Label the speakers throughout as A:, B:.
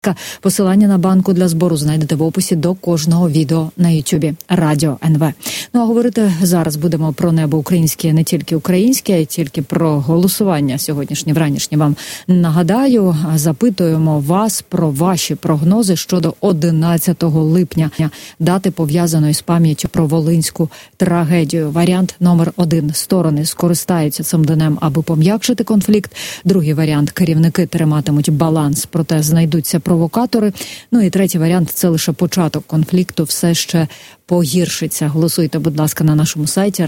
A: Посилання на банку для збору знайдете в описі до кожного відео на Ютубі Радіо НВ. Ну а говорити зараз будемо про небо українське, не тільки українське, а й тільки про голосування сьогоднішнє, вранішнє. Вам нагадаю, запитуємо вас про ваші прогнози щодо 11 липня, дати пов'язаної з пам'яттю про Волинську трагедію. Варіант номер 1. Сторони скористаються цим днем, аби пом'якшити конфлікт. Другий варіант. Керівники триматимуть баланс, проте знайдуться провокатори. Ну і третій варіант – це лише початок конфлікту, все ще погіршиться. Голосуйте, будь ласка, на нашому сайті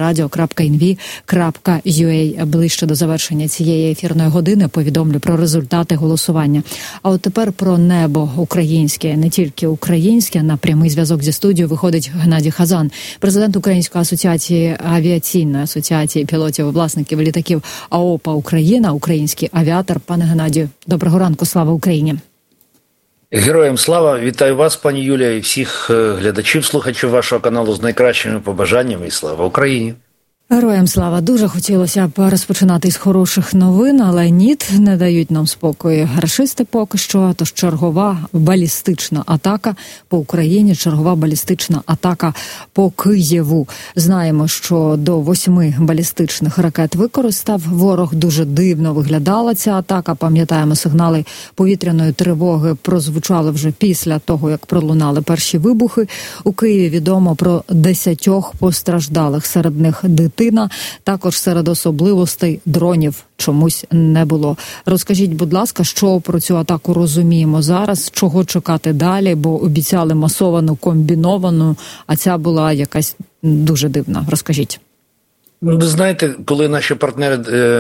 A: radio.nv.ua. Ближче до завершення цієї ефірної години повідомлю про результати голосування. А от тепер про небо українське, не тільки українське. На прямий зв'язок зі студією виходить Геннадій Хазан, президент Української асоціації, авіаційної асоціації пілотів і власників літаків АОПА Україна, український авіатор. Пане Геннадію, доброго ранку, слава Україні!
B: Героям слава! Вітаю вас, пані Юлія, і всіх глядачів, слухачів вашого каналу з найкращими побажаннями, і слава Україні!
A: Героям слава! Дуже хотілося б розпочинати з хороших новин, але ніт, не дають нам спокою рашисти поки що. Тож чергова балістична атака по Україні, чергова балістична атака по Києву. Знаємо, що до 8 балістичних ракет використав ворог. Дуже дивно виглядала ця атака. Пам'ятаємо, сигнали повітряної тривоги прозвучали вже після того, як пролунали перші вибухи. У Києві відомо про 10 постраждалих, серед них дитина. Також серед особливостей дронів чомусь не було. Розкажіть, будь ласка, що про цю атаку розуміємо зараз, чого чекати далі, бо обіцяли масовану, комбіновану, а ця була якась дуже дивна. Розкажіть.
B: Ви знаєте, коли наші партнери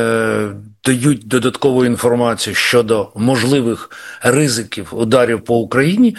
B: дають додаткову інформацію щодо можливих ризиків ударів по Україні,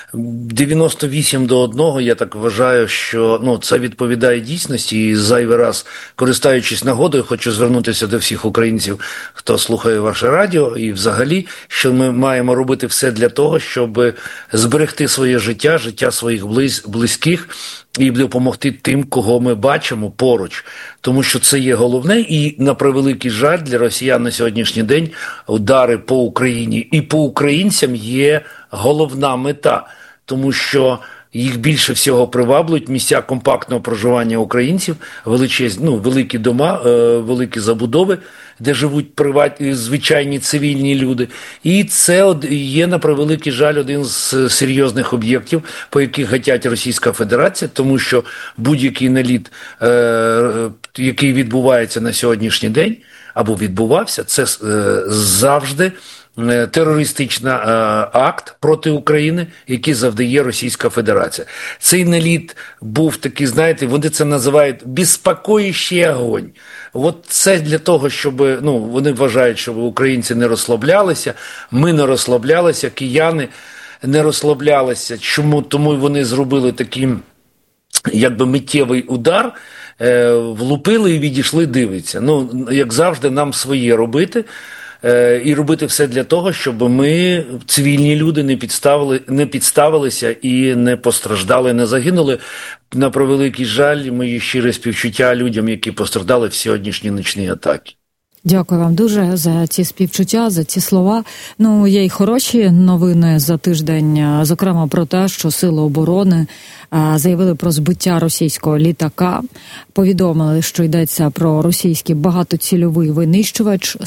B: 98-1, я так вважаю, що це відповідає дійсності. І зайвий раз, користуючись нагодою, хочу звернутися до всіх українців, хто слухає ваше радіо, і взагалі, що ми маємо робити все для того, щоб зберегти своє життя, життя своїх близьких, і допомогти тим, кого ми бачимо поруч. Тому що це є головне, і на превеликий жаль для росіян на сьогоднішній день удари по Україні і по українцям є головна мета. Тому що їх більше всього приваблюють місця компактного проживання українців, величезні, великі дома, великі забудови, де живуть звичайні цивільні люди. І це є, на превеликий жаль, один з серйозних об'єктів, по яких гатять Російська Федерація, тому що будь-який наліт, який відбувається на сьогоднішній день, або відбувався, це завжди терористичний акт проти України, який завдає Російська Федерація. Цей наліт був такий, знаєте, вони це називають «безпокоїщий огонь». От це для того, щоб, вони вважають, щоб українці не розслаблялися, ми не розслаблялися, кияни не розслаблялися. Чому? Тому вони зробили такий, миттєвий удар, влупили і відійшли, дивиться. Як завжди, нам своє робити. І робити все для того, щоб ми, цивільні люди, не підставилися і не постраждали, не загинули. На превеликий жаль, мої щирі співчуття людям, які постраждали в сьогоднішні нічні атаки.
A: Дякую вам дуже за ці співчуття, за ці слова. Є й хороші новини за тиждень, зокрема про те, що Сили оборони заявили про збиття російського літака. Повідомили, що йдеться про російський багатоцільовий винищувач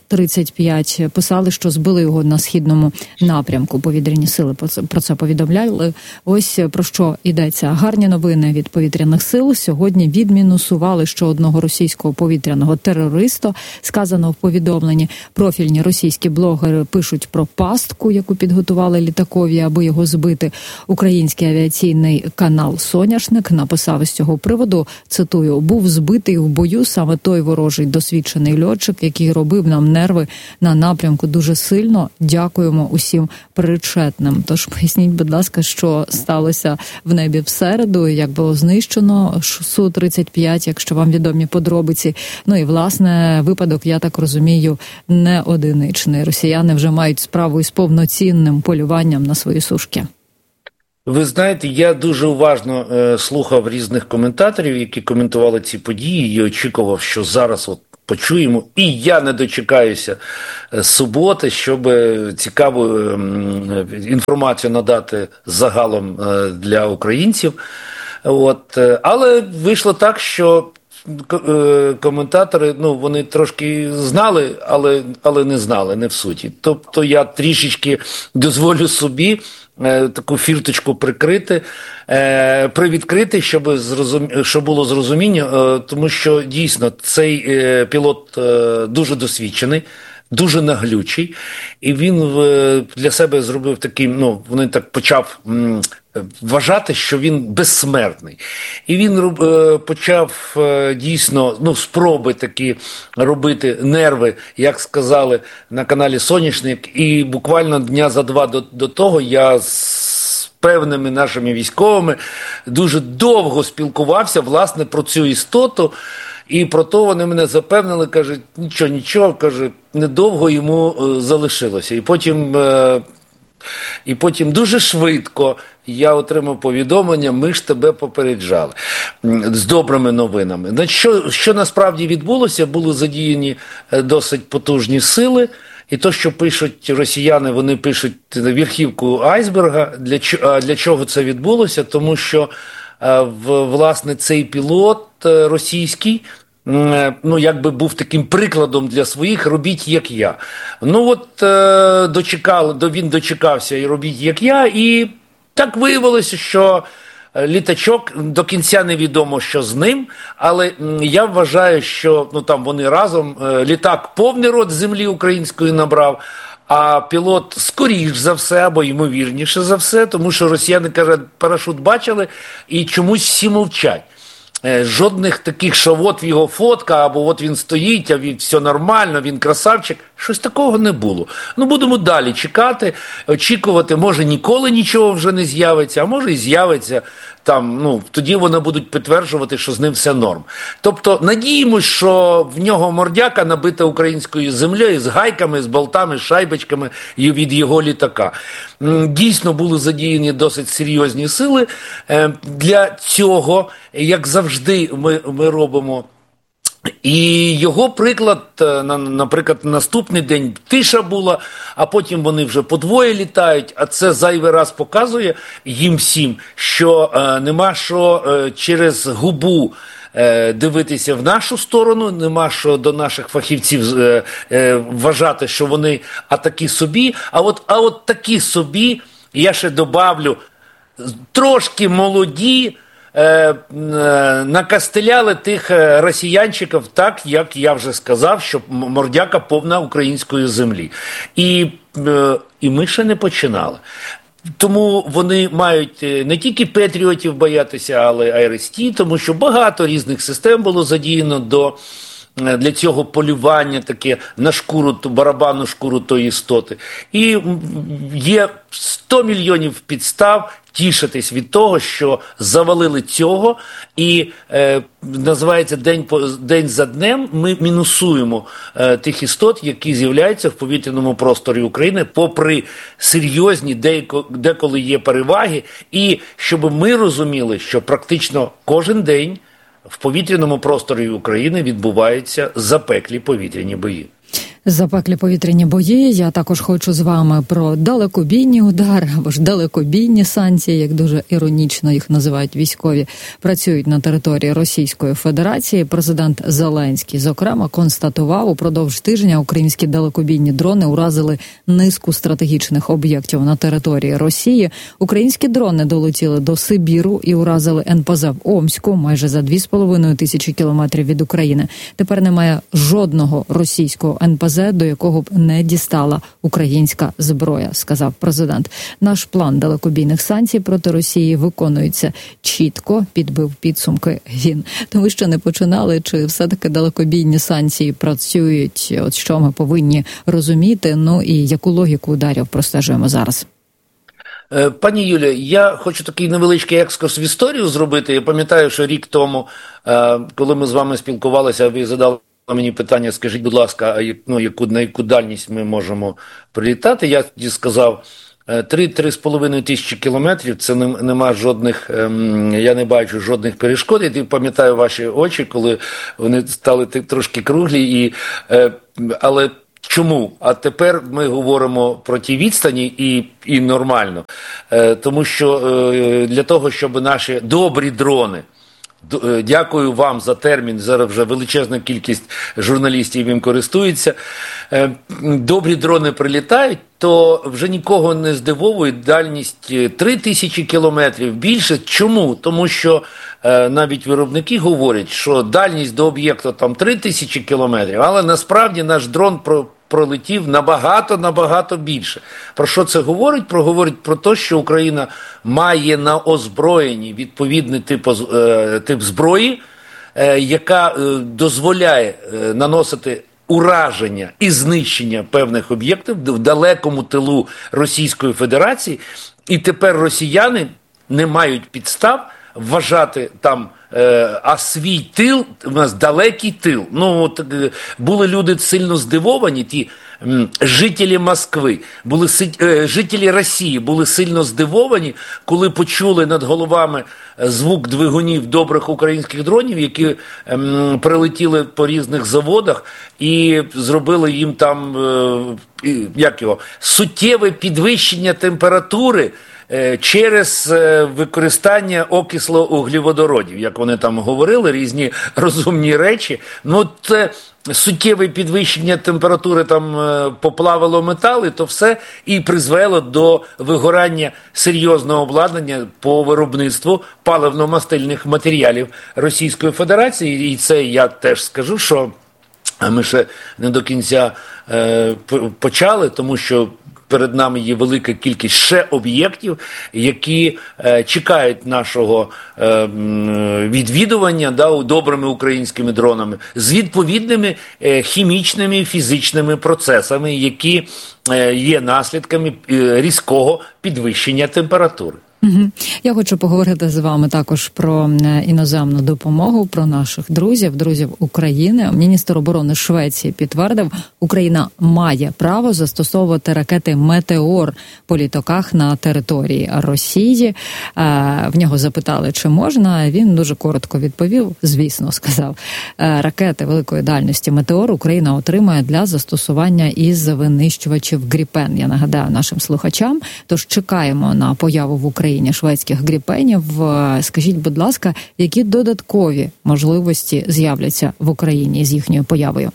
A: Су-35. Писали, що збили його на східному напрямку. Повітряні сили про це повідомляли. Ось про що йдеться. Гарні новини від повітряних сил. Сьогодні відмінусували ще одного російського повітряного терориста. Сказано в повідомленні, профільні російські блогери пишуть про пастку, яку підготували літакові, аби його збити. Український авіаційний канал «Соняшник» написав із цього приводу, цитую, «Був збитий в бою саме той ворожий досвідчений льотчик, який робив нам нерви на напрямку дуже сильно. Дякуємо усім причетним». Тож поясніть, будь ласка, що сталося в небі в середу, як було знищено Су-35, якщо вам відомі подробиці. І, власне, випадок, я так розумію, не одиничний. Росіяни вже мають справу із повноцінним полюванням на свої сушки.
B: Ви знаєте, я дуже уважно слухав різних коментаторів, які коментували ці події, і очікував, що зараз почуємо. І я не дочекаюся суботи, щоб цікаву інформацію надати загалом для українців. Але вийшло так, що коментатори, вони трошки знали, але не знали, не в суті. Тобто я трішечки дозволю собі таку фірточку привідкрити, щоб було зрозуміння, тому що дійсно цей пілот дуже досвідчений, дуже наглючий, і він для себе зробив такий, вони так почав вважати, що він безсмертний. І він почав дійсно, спроби такі робити нерви, як сказали на каналі «Соняшник», і буквально дня за два до того я з певними нашими військовими дуже довго спілкувався, власне, про цю істоту. І про то вони мене запевнили, кажуть, нічого, каже, недовго йому залишилося. І потім дуже швидко я отримав повідомлення, ми ж тебе попереджали, з добрими новинами. Що насправді відбулося, були задіяні досить потужні сили, і то, що пишуть росіяни, вони пишуть верхівку айсберга. Для чого це відбулося? Тому що власне, цей пілот російський, якби був таким прикладом для своїх «робіть, як я». Він дочекався і «робіть, як я», і так виявилося, що літачок, до кінця невідомо, що з ним, але я вважаю, що там вони разом, літак повний рот землі української набрав, а пілот, скоріш за все, або ймовірніше за все, тому що росіяни, кажуть, парашут бачили і чомусь всі мовчать. Жодних таких, що от його фотка, або от він стоїть, а все нормально, він красавчик. Щось такого не було. Будемо далі чекати, очікувати, може ніколи нічого вже не з'явиться, а може і з'явиться. Тоді вони будуть підтверджувати, що з ним все норм. Тобто, надіємось, що в нього мордяка набита українською землею, з гайками, з болтами, з шайбочками від його літака. Дійсно, були задіяні досить серйозні сили. Для цього, як завжди, ми робимо. І його приклад, наприклад, наступний день тиша була, а потім вони вже подвоє літають, а це зайвий раз показує їм всім, що нема що через губу дивитися в нашу сторону, нема що до наших фахівців вважати, що вони такі собі, а от такі собі, я ще добавлю, трошки молоді, накастеляли тих росіянчиків так, як я вже сказав, що мордяка повна української землі. І ми ще не починали. Тому вони мають не тільки патріотів боятися, але й АРСТ, тому що багато різних систем було задіяно для цього полювання таке на шкуру, барабанну шкуру тої істоти. І є 100 мільйонів підстав тішитись від того, що завалили цього, і називається день за днем ми мінусуємо тих істот, які з'являються в повітряному просторі України, попри серйозні деколи є переваги, і щоб ми розуміли, що практично кожен день в повітряному просторі України відбуваються запеклі повітряні бої.
A: Запеклі повітряні бої. Я також хочу з вами про далекобійні удари або ж далекобійні санкції, як дуже іронічно їх називають військові, працюють на території Російської Федерації. Президент Зеленський, зокрема, констатував, упродовж тижня українські далекобійні дрони уразили низку стратегічних об'єктів на території Росії. Українські дрони долетіли до Сибіру і уразили НПЗ в Омську, майже за 2,5 тисячі кілометрів від України. Тепер немає жодного російського НПЗ, до якого б не дістала українська зброя, сказав президент. Наш план далекобійних санкцій проти Росії виконується чітко, підбив підсумки він. То ви ще не починали, чи все-таки далекобійні санкції працюють? От що ми повинні розуміти, і яку логіку ударів простежуємо зараз?
B: Пані Юлія, я хочу такий невеличкий екскурс в історію зробити. Я пам'ятаю, що рік тому, коли ми з вами спілкувалися, ви задали мені питання, скажіть, будь ласка, на яку дальність ми можемо прилітати? Я тоді сказав 3-3,5 тисячі кілометрів, це нема жодних, я не бачу жодних перешкод. Я пам'ятаю ваші очі, коли вони стали трошки круглі, але чому? А тепер ми говоримо про ті відстані і нормально. Тому що для того, щоб наші добрі дрони, дякую вам за термін, зараз вже величезна кількість журналістів їм користується, добрі дрони прилітають, то вже нікого не здивовує дальність 3000 кілометрів, більше. Чому? Тому що навіть виробники говорять, що дальність до об'єкту там 3000 кілометрів, але насправді наш дрон пролетів набагато більше. Про що це говорить? Говорить про те, що Україна має на озброєнні відповідний тип зброї, яка дозволяє наносити ураження і знищення певних об'єктів в далекому тилу Російської Федерації. І тепер росіяни не мають підстав вважати там, а свій тил, у нас далекий тил. Були люди сильно здивовані, ті жителі Москви, жителі Росії були сильно здивовані, коли почули над головами звук двигунів добрих українських дронів, які прилетіли по різних заводах і зробили їм там, суттєве підвищення температури через використання окислоуглеводородів, як вони там говорили, різні розумні речі. Це суттєве підвищення температури, там поплавило метали, то все і призвело до вигорання серйозного обладнання по виробництву паливно-мастильних матеріалів Російської Федерації. І це я теж скажу, що ми ще не до кінця почали, тому що перед нами є велика кількість ще об'єктів, які чекають нашого відвідування добрими українськими дронами з відповідними хімічними і фізичними процесами, які є наслідками різкого підвищення температури.
A: Я хочу поговорити з вами також про іноземну допомогу, про наших друзів України. Міністр оборони Швеції підтвердив, Україна має право застосовувати ракети «Метеор» по літаках на території Росії. В нього запитали, чи можна. Він дуже коротко відповів, звісно, сказав. Ракети великої дальності «Метеор» Україна отримає для застосування із винищувачів «Гріпен». Я нагадаю нашим слухачам, тож чекаємо на появу в Україні шведських гріпенів. Скажіть, будь ласка, які додаткові можливості з'являться в Україні з їхньою появою?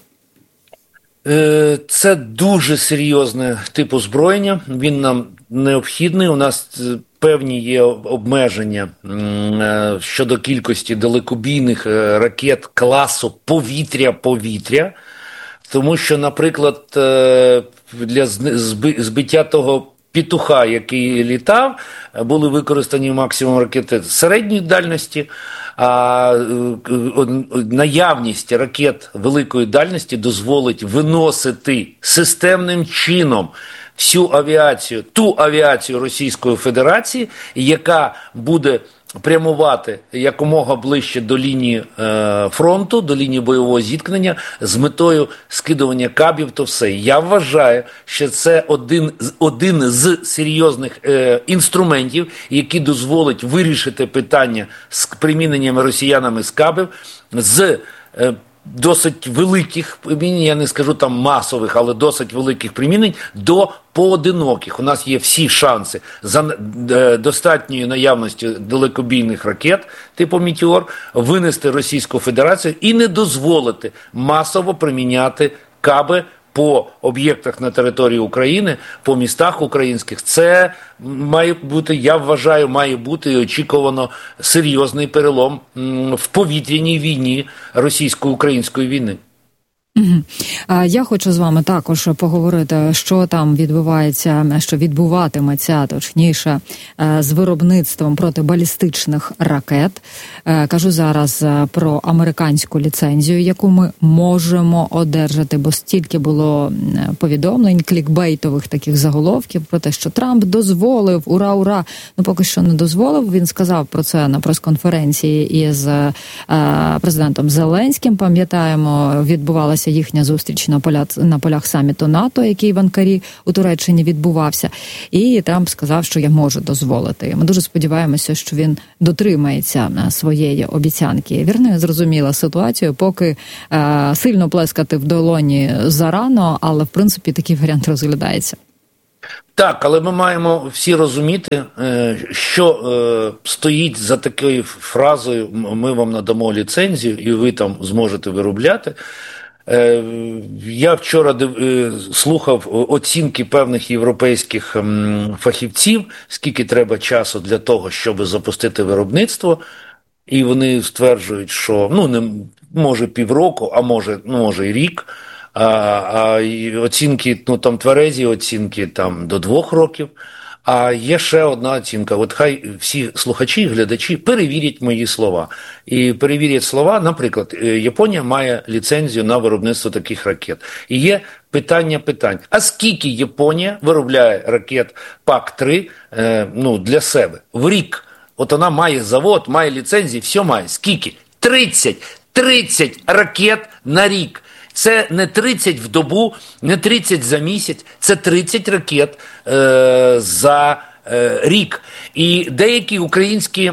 B: Це дуже серйозний тип озброєння. Він нам необхідний. У нас певні є обмеження щодо кількості далекобійних ракет класу повітря-повітря. Тому що, наприклад, для збиття того петуха, який літав, були використані максимум ракети середньої дальності, а наявність ракет великої дальності дозволить виносити системним чином ту авіацію Російської Федерації, яка буде прямувати якомога ближче до лінії фронту, до лінії бойового зіткнення з метою скидування кабів, то все. Я вважаю, що це один з серйозних інструментів, які дозволить вирішити питання з приміненням росіянами скабів з досить великих примінень, я не скажу там масових, але досить великих примінень до поодиноких. У нас є всі шанси за достатньою наявністю далекобійних ракет типу «Метеор» винести Російську Федерацію і не дозволити масово приміняти каби по об'єктах на території України, по містах українських. Це має бути, я вважаю, має бути очікувано серйозний перелом в повітряній війні російсько-української війни.
A: Я хочу з вами також поговорити, що там відбувається, що відбуватиметься, точніше, з виробництвом протибалістичних ракет. Кажу зараз про американську ліцензію, яку ми можемо одержати, бо стільки було повідомлень, клікбейтових таких заголовків про те, що Трамп дозволив, ура! Поки що не дозволив. Він сказав про це на прес-конференції із президентом Зеленським, пам'ятаємо, відбувалася відбулася їхня зустріч на полях саміту НАТО, який в Анкарі у Туреччині відбувався. І Трамп сказав, що я можу дозволити. Ми дуже сподіваємося, що він дотримається своєї обіцянки. Вірно, я зрозуміла ситуацію, поки сильно плескати в долоні зарано, але в принципі такий варіант розглядається.
B: Так, але ми маємо всі розуміти, що стоїть за такою фразою «ми вам надамо ліцензію і ви там зможете виробляти». Я вчора слухав оцінки певних європейських фахівців, скільки треба часу для того, щоб запустити виробництво, і вони стверджують, що не може півроку, а може і рік. А оцінки, там тверезі оцінки там до 2 років. А є ще одна оцінка. От хай всі слухачі, глядачі перевірять мої слова. І перевірять слова, наприклад, Японія має ліцензію на виробництво таких ракет. І є питань. А скільки Японія виробляє ракет ПАК-3 для себе? В рік. От вона має завод, має ліцензії, все має. Скільки? 30 ракет на рік. Це не 30 в добу, не 30 за місяць, це 30 ракет за рік. І деякі українські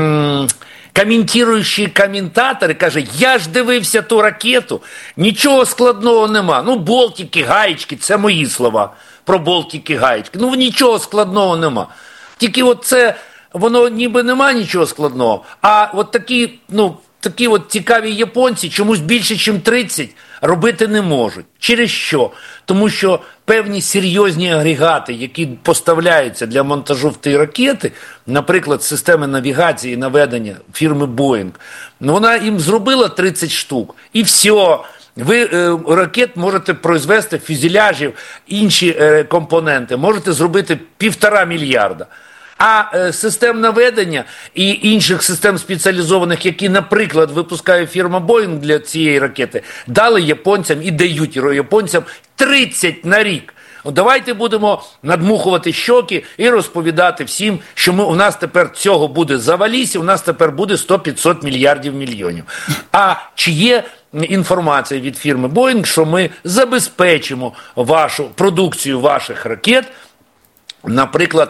B: коментуючі коментатори кажуть, я ж дивився ту ракету, нічого складного нема. Болтики, гаєчки, це мої слова про болтики, гаєчки. Нічого складного нема. Тільки це, воно ніби нема нічого складного, а от такі цікаві японці чомусь більше, ніж 30 робити не можуть. Через що? Тому що певні серйозні агрегати, які поставляються для монтажу в ті ракети, наприклад, системи навігації і наведення фірми Boeing, вона їм зробила 30 штук і все. Ви ракет можете произвести, фюзеляжів, інші компоненти, можете зробити 1,5 мільярда. А систем наведення і інших систем спеціалізованих, які, наприклад, випускає фірма Boeing для цієї ракети, дали японцям і дають японцям 30 на рік. Давайте будемо надмухувати щоки і розповідати всім, що у нас тепер цього буде заваліся, у нас тепер буде 100-500 мільйонів. А чи є інформація від фірми Boeing, що ми забезпечимо продукцію ваших ракет, наприклад,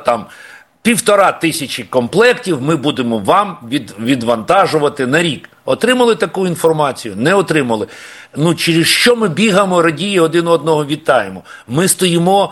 B: 1500 комплектів ми будемо вам відвантажувати на рік. Отримали таку інформацію? Не отримали. Через що ми бігаємо, радіємо, один одного вітаємо? Ми стоїмо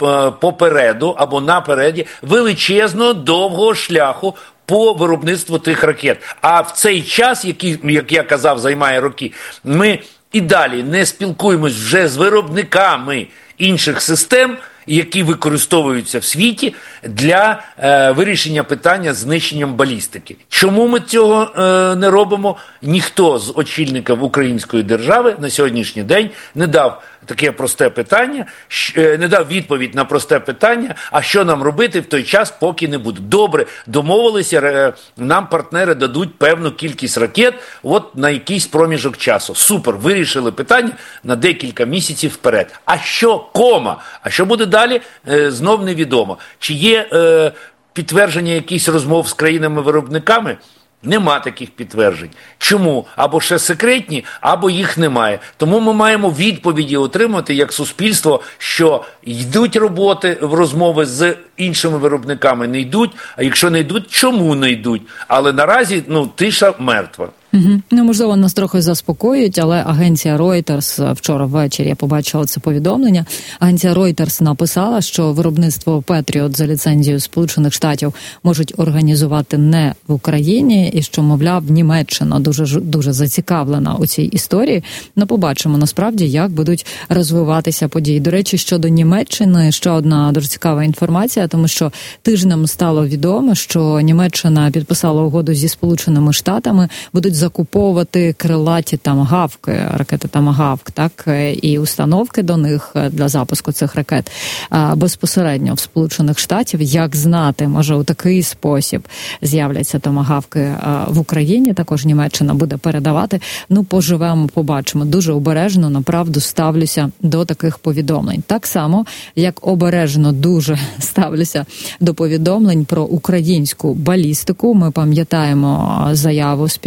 B: попереду або напереді величезного довгого шляху по виробництву тих ракет. А в цей час, який, як я казав, займає роки, ми і далі не спілкуємось вже з виробниками інших систем, які використовуються в світі для вирішення питання з знищенням балістики. Чому ми цього не робимо? Ніхто з очільників української держави на сьогоднішній день не дав таке просте питання, не дав відповідь на просте питання, а що нам робити в той час, поки не буде. Добре, домовилися, нам партнери дадуть певну кількість ракет на якийсь проміжок часу. Супер, вирішили питання на декілька місяців вперед. А що кома? А що буде далі? Знов невідомо. Чи є підтвердження якихось розмов з країнами-виробниками? Нема таких підтверджень. Чому? Або ще секретні, або їх немає. Тому ми маємо відповіді отримати як суспільство, що йдуть роботи, розмови з іншими виробниками, не йдуть, а якщо не йдуть, чому не йдуть? Але наразі, тиша мертва.
A: Можливо, нас трохи заспокоюють, але агенція Reuters вчора ввечері, я побачила це повідомлення, агенція Reuters написала, що виробництво Patriot за ліцензією Сполучених Штатів можуть організувати не в Україні, і що, мовляв, Німеччина дуже зацікавлена у цій історії. Побачимо, насправді, як будуть розвиватися події. До речі, щодо Німеччини, ще одна дуже цікава інформація, тому що тижнем стало відомо, що Німеччина підписала угоду зі Сполученими Штатами, будуть закуповувати крилаті тамагавки, ракети Тамагавк, так, і установки до них для запуску цих ракет безпосередньо в Сполучених Штатів. Як знати, може у такий спосіб з'являться тамагавки в Україні, також Німеччина буде передавати. Поживемо, побачимо. Дуже обережно, направду, ставлюся до таких повідомлень. Так само, як обережно дуже ставлюся до повідомлень про українську балістику. Ми пам'ятаємо заяву співвласника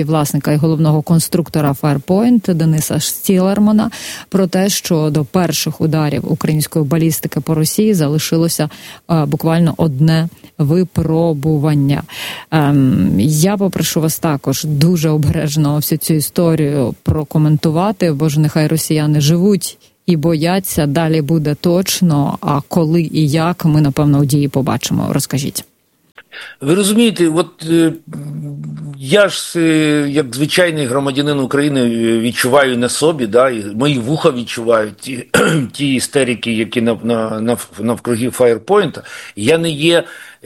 A: і головного конструктора Firepoint Дениса Стілермана про те, що до перших ударів української балістики по Росії залишилося буквально одне випробування. Я попрошу вас також дуже обережно всю цю історію прокоментувати, бо ж нехай росіяни живуть і бояться, далі буде точно, а коли і як, ми, напевно, у дії побачимо. Розкажіть.
B: Ви розумієте, от я ж, як звичайний громадянин України, відчуваю на собі, да, і мої вуха відчувають ті істерики, які навкруги Firepoint. Я не є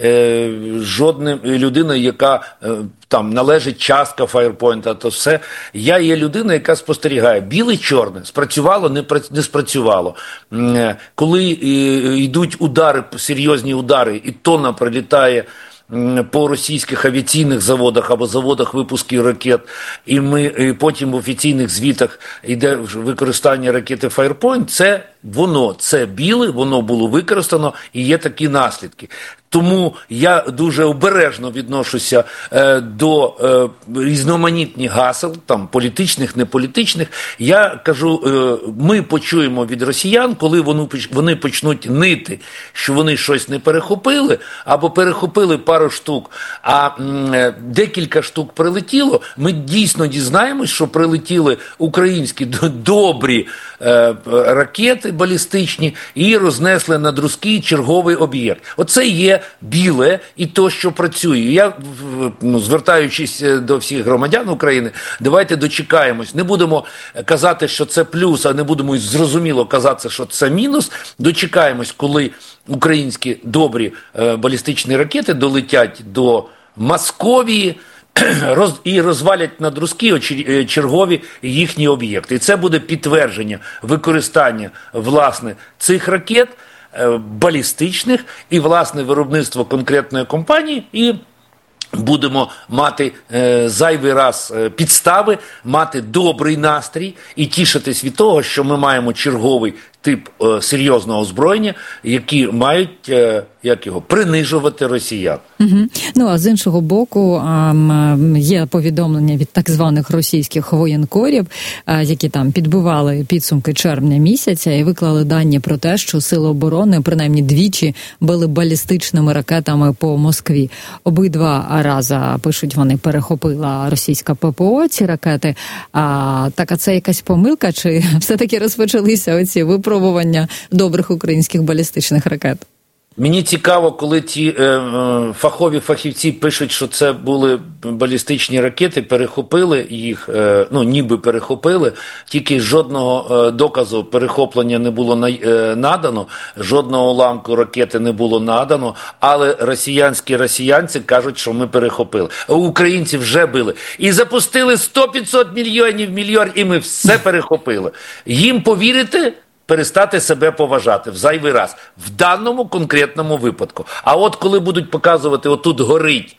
B: жодним людиною, яка там належить частка Firepoint, то все. Я є людина, яка спостерігає. Біле-чорне, спрацювало, не спрацювало. Коли йдуть удари, серйозні удари, і тонна прилітає по російських авіаційних заводах або заводах випусків ракет, і ми потім в офіційних звітах йде використання ракети Firepoint, це біле, воно було використано, і є такі наслідки. Тому я дуже обережно відношуся до різноманітних гасел, там політичних, неполітичних. Я кажу, ми почуємо від росіян, коли вони почнуть нити, що вони щось не перехопили, або перехопили пару штук, а декілька штук прилетіло, ми дійсно дізнаємось, що прилетіли українські добрі ракети балістичні і рознесли над Руський черговий об'єкт. Оце є біле і то, що працює. Я, звертаючись до всіх громадян України, давайте дочекаємось. Не будемо казати, що це плюс, а не будемо зрозуміло казати, що це мінус. Дочекаємось, коли українські добрі балістичні ракети долетять до Московії і розвалять над Руські чергові їхні об'єкти. І це буде підтвердження використання, власне, цих ракет балістичних і, власне, виробництво конкретної компанії, і будемо мати зайвий раз підстави, мати добрий настрій і тішитись від того, що ми маємо черговий тип серйозного озброєння, які мають, принижувати росіян.
A: Угу. Ну, а з іншого боку, є повідомлення від так званих російських воєнкорів, які там підбивали підсумки червня місяця і виклали дані про те, що Сили оборони принаймні двічі били балістичними ракетами по Москві. Обидва рази, пишуть вони, перехопила російська ППО ці ракети. А це якась помилка, чи все-таки розпочалися оці випробування добрих українських балістичних ракет?
B: Мені цікаво, коли ті фахівці пишуть, що це були балістичні ракети, перехопили їх, ніби перехопили, тільки жодного доказу перехоплення не було надано, жодного уламку ракети не було надано, але росіянці кажуть, що ми перехопили. Українці вже били. І запустили 100-500 мільйонів, і ми все перехопили. Їм повірити? Перестати себе поважати в зайвий раз. В даному конкретному випадку. А от коли будуть показувати, отут горить,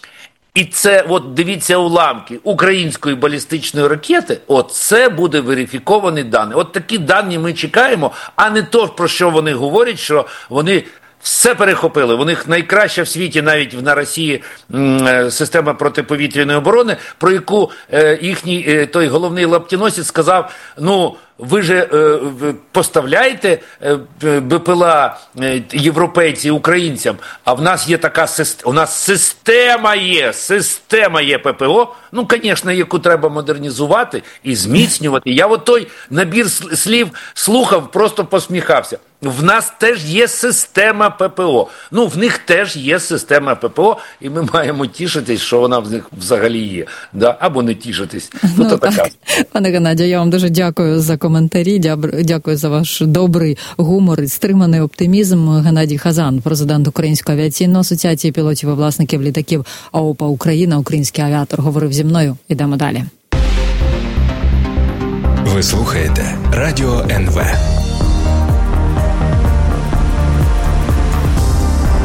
B: і це, от дивіться, уламки української балістичної ракети, це буде верифіковані дані. От такі дані ми чекаємо, а не то, про що вони говорять, що вони все перехопили. У них найкраща в світі, навіть на Росії, система протиповітряної оборони, про яку їхній той головний лаптяносець сказав, ви же поставляєте БПЛА європейці українцям, а в нас є така система, у нас система є ППО, звісно, яку треба модернізувати і зміцнювати. Я той набір слів слухав, просто посміхався. В нас теж є система ППО. В них теж є система ППО, і ми маємо тішитись, що вона в них взагалі є. Да? Або не тішитись. То така.
A: Пане Геннадію, я вам дуже дякую за коментарі, дякую за ваш добрий гумор і стриманий оптимізм. Геннадій Хазан, президент Української авіаційної асоціації пілотів і власників літаків АОПА Україна, український авіатор, говорив зі мною. Ідемо далі.
C: Ви слухаєте Радіо НВ.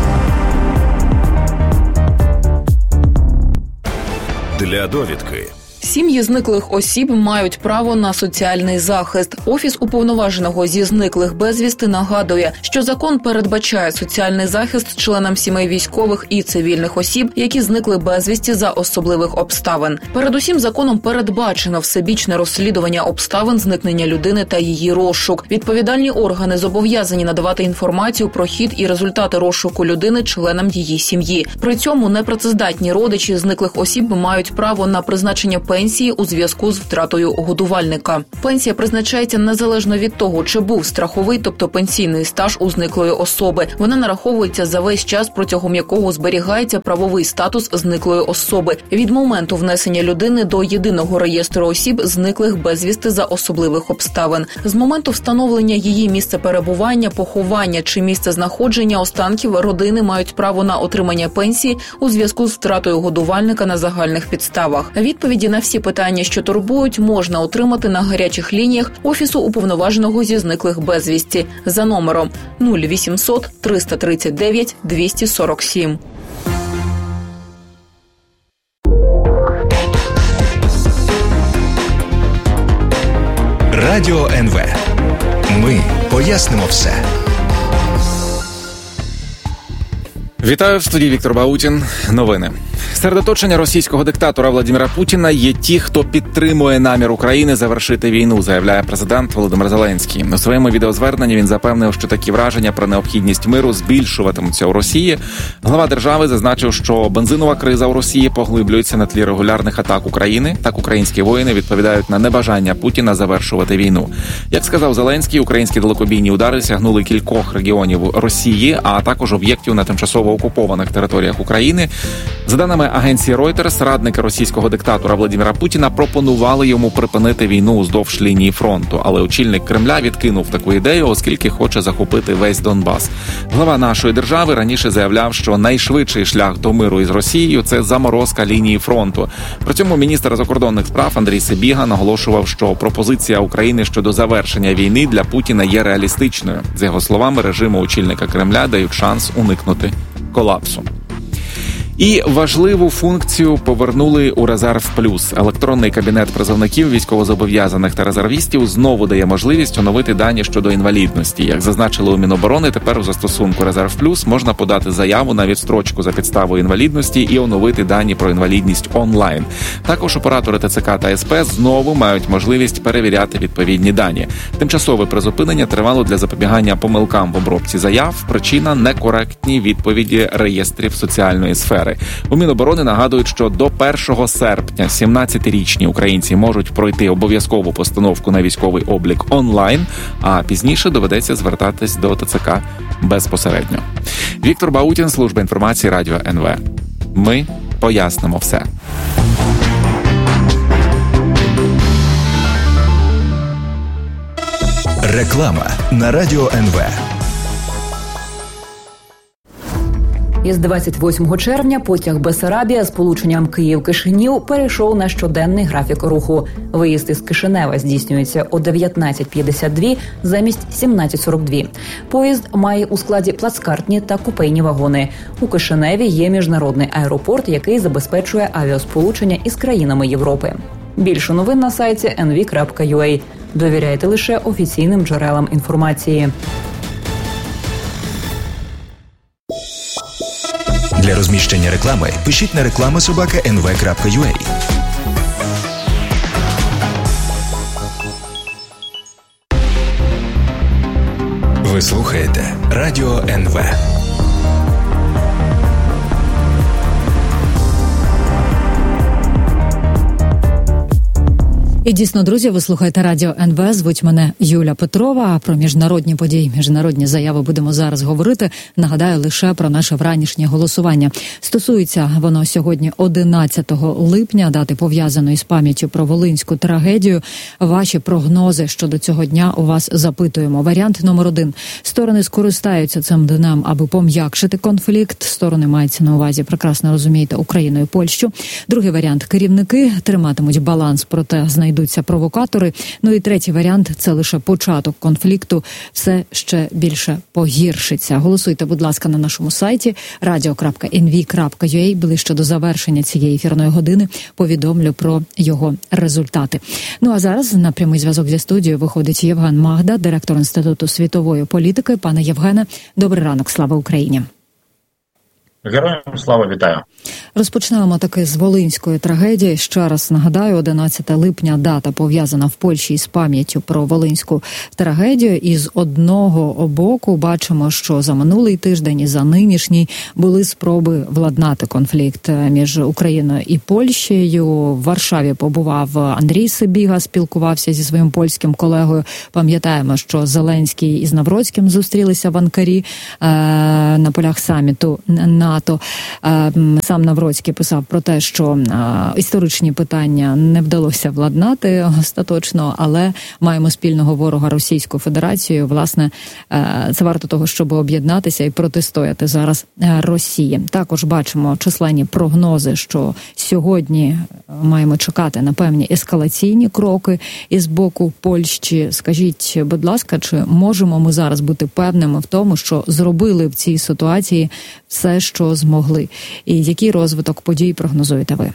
C: Для довідки
D: Сім'ї зниклих осіб мають право на соціальний захист. Офіс уповноваженого зі зниклих безвісти нагадує, що закон передбачає соціальний захист членам сімей військових і цивільних осіб, які зникли безвісті за особливих обставин. Передусім, законом передбачено всебічне розслідування обставин зникнення людини та її розшук. Відповідальні органи зобов'язані надавати інформацію про хід і результати розшуку людини членам її сім'ї. При цьому непрацездатні родичі зниклих осіб мають право на призначення пенсії у зв'язку з втратою годувальника. Пенсія призначається незалежно від того, чи був страховий, тобто пенсійний стаж у зниклої особи. Вона нараховується за весь час, протягом якого зберігається правовий статус зниклої особи від моменту внесення людини до єдиного реєстру осіб, зниклих безвісти за особливих обставин. З моменту встановлення її місця перебування, поховання чи місця знаходження останків родини мають право на отримання пенсії у зв'язку з втратою годувальника на загальних підставах. Відповіді на всі питання, що турбують, можна отримати на гарячих лініях Офісу уповноваженого зі зниклих безвісті за номером 0800 339 247.
C: Радіо НВ. Ми пояснимо все.
E: Вітаю в студії Віктор Баутін. Новини. Серед оточення російського диктатора Владимира Путіна є ті, хто підтримує намір України завершити війну, заявляє президент Володимир Зеленський. У своєму відеозверненні він запевнив, що такі враження про необхідність миру збільшуватимуться у Росії. Глава держави зазначив, що бензинова криза у Росії поглиблюється на тлі регулярних атак України. Так українські воїни відповідають на небажання Путіна завершувати війну. Як сказав Зеленський, українські далекобійні удари сягнули кількох регіонів Росії, а також об'єктів на тимчасово окупованих територіях України. За даними агенції Reuters, радники російського диктатора Владимира Путіна пропонували йому припинити війну уздовж лінії фронту, але очільник Кремля відкинув таку ідею, оскільки хоче захопити весь Донбас. Глава нашої держави раніше заявляв, що найшвидший шлях до миру із Росією – це заморозка лінії фронту. При цьому міністр закордонних справ Андрій Сибіга наголошував, що пропозиція України щодо завершення війни для Путіна є реалістичною. За його словами, режиму очільника Кремля дають шанс уникнути колапсу. І важливу функцію повернули у Резерв Плюс. Електронний кабінет призовників, військовозобов'язаних та резервістів знову дає можливість оновити дані щодо інвалідності. Як зазначили у Міноборони, тепер у застосунку Резерв Плюс можна подати заяву на відстрочку за підставою інвалідності і оновити дані про інвалідність онлайн. Також оператори ТЦК та СП знову мають можливість перевіряти відповідні дані. Тимчасове призупинення тривало для запобігання помилкам в обробці заяв. Причина – некоректні відповіді реєстрів соціальної сфери. У Міноборони нагадують, що до 1 серпня 17-річні українці можуть пройти обов'язкову постановку на військовий облік онлайн, а пізніше доведеться звертатись до ТЦК безпосередньо. Віктор Баутін, служба інформації Радіо НВ. Ми пояснимо все.
C: Реклама на Радіо НВ.
F: Із 28 червня потяг Бессарабія з полученням Київ-Кишинів перейшов на щоденний графік руху. Виїзд із Кишинева здійснюється о 19:52 замість 17:42. Поїзд має у складі плацкартні та купейні вагони. У Кишиневі є міжнародний аеропорт, який забезпечує авіасполучення із країнами Європи. Більше новин на сайті nv.ua. Довіряйте лише офіційним джерелам інформації.
C: Для розміщення реклами пишіть на reklama@nv.ua. Ви слухаєте Радіо НВ.
A: І дійсно, друзі, ви слухаєте Радіо НВ. Звуть мене Юля Петрова. Про міжнародні події, міжнародні заяви будемо зараз говорити. Нагадаю лише про наше вранішнє голосування. Стосується воно сьогодні 11 липня, дати пов'язаної з пам'яттю про Волинську трагедію. Ваші прогнози щодо цього дня у вас запитуємо. Варіант номер 1. Сторони скористаються цим днем, аби пом'якшити конфлікт. Сторони мається на увазі, прекрасно розумієте, Україну і Польщу. Другий варіант. Керівники триматимуть баланс, проте знайдуть знайдуться провокатори. Ну і третій варіант – це лише початок конфлікту, все ще більше погіршиться. Голосуйте, будь ласка, на нашому сайті radio.nv.ua. Ближче до завершення цієї ефірної години повідомлю про його результати. Ну а зараз на прямий зв'язок зі студією виходить Євген Магда, директор Інституту світової політики. Пане Євгене, добрий ранок, слава Україні!
G: Героям слава, вітаю.
A: Розпочнемо таки з волинської трагедії. Ще раз нагадаю, 11 липня дата пов'язана в Польщі із пам'яттю про волинську трагедію. І з одного боку бачимо, що за минулий тиждень і за нинішній були спроби владнати конфлікт між Україною і Польщею. В Варшаві побував Андрій Сибіга, спілкувався зі своїм польським колегою. Пам'ятаємо, що Зеленський із Навроцьким зустрілися в Анкарі на полях саміту НАТО. Сам Навроцький писав про те, що історичні питання не вдалося владнати остаточно, але маємо спільного ворога Російську Федерацію. Власне, це варто того, щоб об'єднатися і протистояти зараз Росії. Також бачимо численні прогнози, що сьогодні маємо чекати на певні ескалаційні кроки із боку Польщі. Скажіть, будь ласка, чи можемо ми зараз бути певними в тому, що зробили в цій ситуації все, що змогли? І який розвиток подій прогнозуєте ви?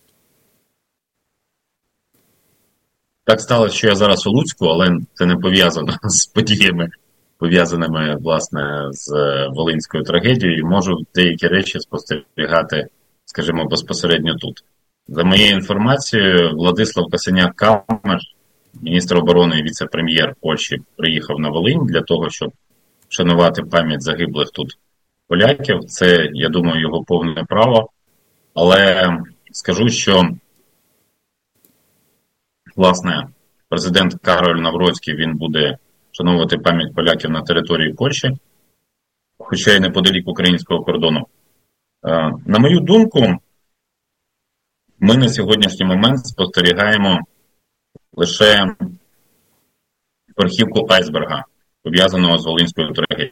G: Так сталося, що я зараз у Луцьку, але це не пов'язано з подіями, пов'язаними, власне, з волинською трагедією. Можу деякі речі спостерігати, скажімо, безпосередньо тут. За моєю інформацією, Владислав Косиняк-Камиш, міністр оборони і віце-прем'єр Польщі, приїхав на Волинь для того, щоб вшанувати пам'ять загиблих тут поляків. Це, я думаю, його повне право. Але скажу, що, власне, президент Кароль Навроцький, він буде вшановувати пам'ять поляків на території Польщі, хоча й неподалік українського кордону. На мою думку, ми на сьогоднішній момент спостерігаємо лише верхівку айсберга, пов'язаного з волинською трагедією.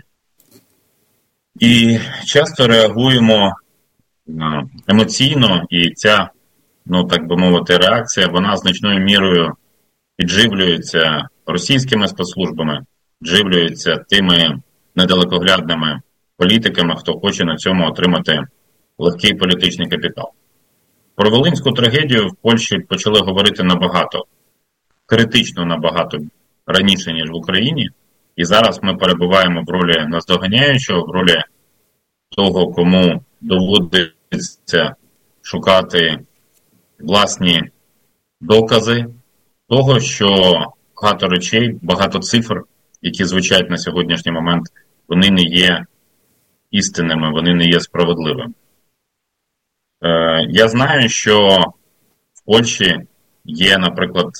G: І часто реагуємо емоційно, і ця, так би мовити, реакція, вона значною мірою підживлюється російськими спецслужбами, підживлюється тими недалекоглядними політиками, хто хоче на цьому отримати легкий політичний капітал. Про волинську трагедію в Польщі почали говорити критично набагато раніше, ніж в Україні. І зараз ми перебуваємо в ролі наздоганяючого, в ролі того, кому доводиться шукати власні докази того, що багато речей, багато цифр, які звучать на сьогоднішній момент, вони не є істинними, вони не є справедливими. Я знаю, що в Польщі є, наприклад,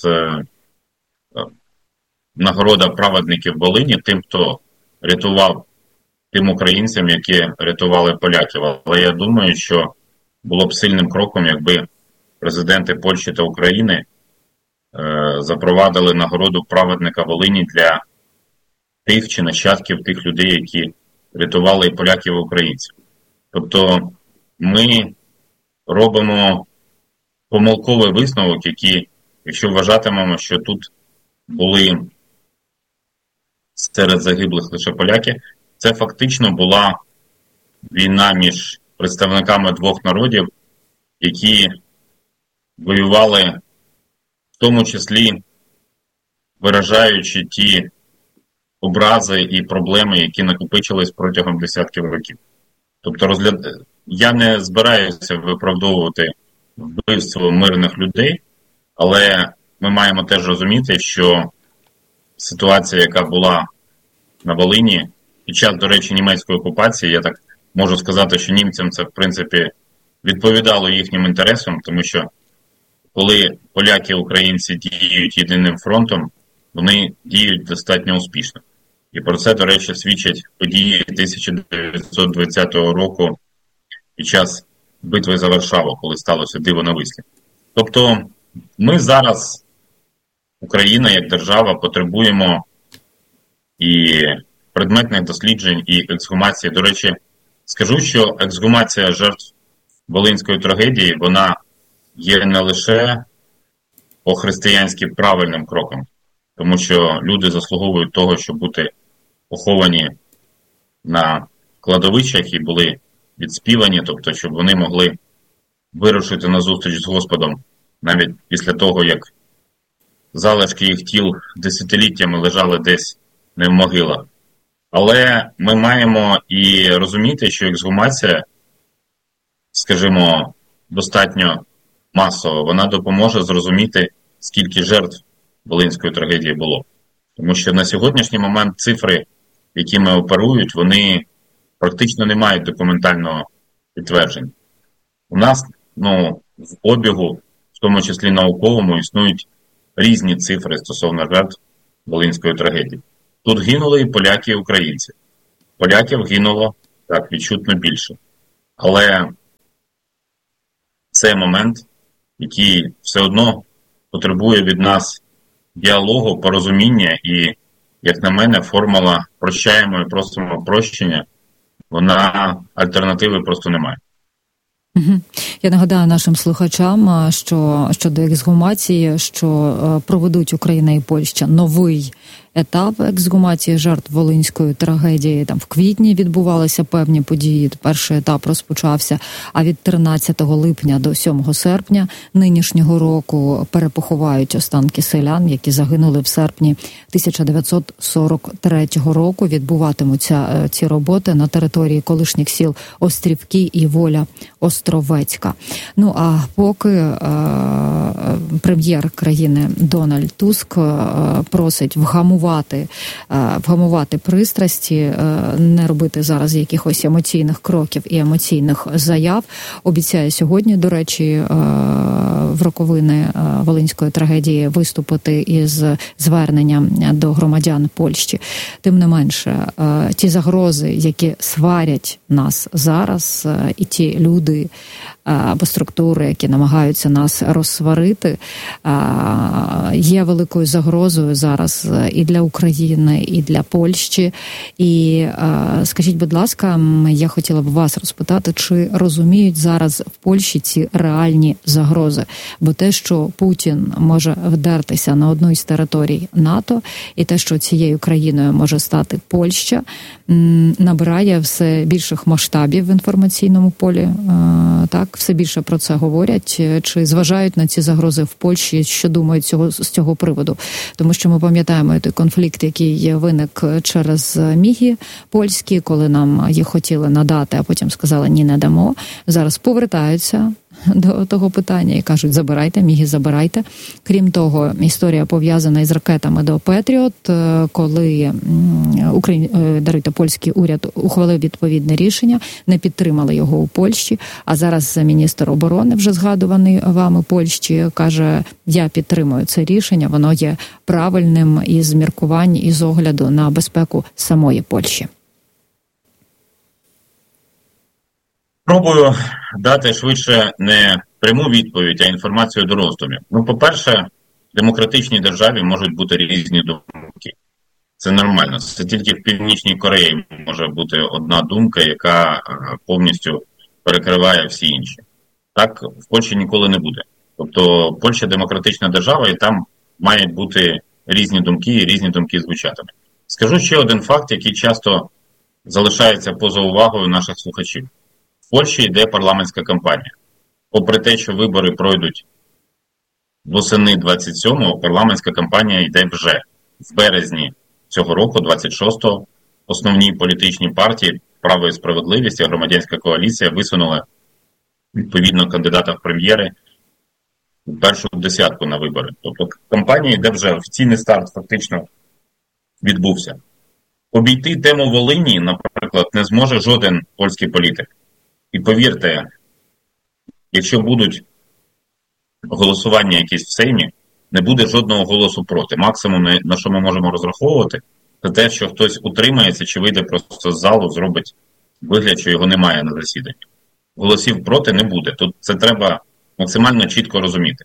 G: нагорода праведників Волині тим, хто рятував тим українцям, які рятували поляків. Але я думаю, що було б сильним кроком, якби президенти Польщі та України запровадили нагороду праведника Волині для тих чи нащадків тих людей, які рятували і поляків, і українців. Тобто ми робимо помилковий висновок, який, якщо вважатимемо, що тут були серед загиблих лише поляки, це фактично була війна між представниками двох народів, які воювали, в тому числі виражаючи ті образи і проблеми, які накопичились протягом десятків років. Тобто я не збираюся виправдовувати вбивство мирних людей, але ми маємо теж розуміти, що ситуація, яка була на Волині під час, до речі, німецької окупації, я так можу сказати, що німцям це, в принципі, відповідало їхнім інтересам, тому що коли поляки і українці діють єдиним фронтом, вони діють достатньо успішно. І про це, до речі, свідчать події 1920 року під час битви за Варшаву, коли сталося диво на Вислі. Тобто ми зараз, Україна як держава, потребуємо і предметних досліджень, і ексгумації. До речі, скажу, що ексгумація жертв Волинської трагедії, вона є не лише по-християнськи правильним кроком. Тому що люди заслуговують того, щоб бути поховані на кладовищах і були відспівані, тобто, щоб вони могли вирушити на зустріч з Господом навіть після того, як залишки їх тіл десятиліттями лежали десь не в могилах. Але ми маємо і розуміти, що ексгумація, скажімо, достатньо масова, вона допоможе зрозуміти, скільки жертв Волинської трагедії було. Тому що на сьогоднішній момент цифри, якими оперують, вони практично не мають документального підтвердження. У нас в обігу, в тому числі науковому, існують різні цифри стосовно жертв Волинської трагедії. Тут гинули і поляки, і українці. Поляків гинуло, так, відчутно більше. Але це момент, який все одно потребує від нас діалогу, порозуміння і, як на мене, формула «прощаємо і просимо прощення», вона альтернативи просто немає.
A: Я нагадаю нашим слухачам, що щодо ексгумації, що проведуть Україна і Польща новий етап ексгумації жертв Волинської трагедії. Там в квітні відбувалися певні події. Перший етап розпочався, а від 13 липня до 7 серпня нинішнього року перепоховають останки селян, які загинули в серпні 1943 року. Відбуватимуться ці роботи на території колишніх сіл Острівки і Воля Островецька. Ну а поки прем'єр країни Дональд Туск просить вгамувати пристрасті, не робити зараз якихось емоційних кроків і емоційних заяв. Обіцяє сьогодні, до речі, в роковини Волинської трагедії виступити із зверненням до громадян Польщі. Тим не менше, ті загрози, які сварять нас зараз, і ті люди або структури, які намагаються нас розсварити, є великою загрозою зараз і для України, і для Польщі. І скажіть, будь ласка, я хотіла б вас розпитати, чи розуміють зараз в Польщі ці реальні загрози? Бо те, що Путін може вдертися на одну із територій НАТО, і те, що цією країною може стати Польща, набирає все більших масштабів в інформаційному полі. Так, все більше про це говорять. Чи зважають на ці загрози в Польщі, що думають з цього приводу? Тому що ми пам'ятаємо той конфлікт, який виник через міги польські, коли нам їх хотіли надати, а потім сказали, ні, не дамо. Зараз повертаються до того питання і кажуть, забирайте, міги забирайте. Крім того, історія пов'язана із ракетами до Петріот, коли польський уряд ухвалив відповідне рішення, не підтримали його у Польщі, а зараз міністр оборони, вже згадуваний вами Польщі, каже, я підтримую це рішення, воно є правильним із міркувань, і з огляду на безпеку самої Польщі.
G: Спробую дати швидше не пряму відповідь, а інформацію до роздумів. По-перше, в демократичній державі можуть бути різні думки. Це нормально. Це тільки в Північній Кореї може бути одна думка, яка повністю перекриває всі інші. Так в Польщі ніколи не буде. Тобто Польща демократична держава, і там мають бути різні думки, і різні думки звучатимуть. Скажу ще один факт, який часто залишається поза увагою наших слухачів. В Польщі йде парламентська кампанія. Попри те, що вибори пройдуть восени 27-го, парламентська кампанія йде вже в березні цього року, 26-го. Основні політичні партії «Право і справедливість» і «Громадянська коаліція» висунули відповідно кандидата в прем'єри в першу десятку на вибори. Тобто кампанія йде вже, офіційний старт фактично відбувся. Обійти тему Волині, наприклад, не зможе жоден польський політик. І повірте, якщо будуть голосування якісь в Сеймі, не буде жодного голосу проти. Максимум, на що ми можемо розраховувати, це те, що хтось утримається чи вийде просто з залу, зробить вигляд, що його немає на засіданні. Голосів проти не буде. Тут це треба максимально чітко розуміти.